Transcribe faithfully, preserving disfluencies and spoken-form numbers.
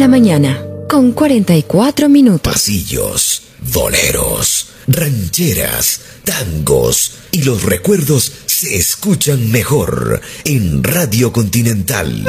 la mañana, con cuarenta y cuatro minutos. Pasillos, boleros, rancheras, tangos y los recuerdos se escuchan mejor en Radio Continental.